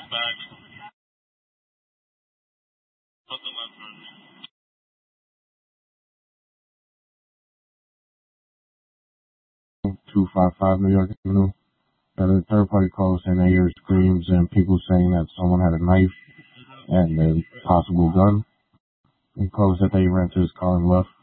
back. Put the left first. 255 New York Avenue. Got a third-party call saying they hear screams and people saying that someone had a knife and a possible gun. And calls that they ran to his car and left.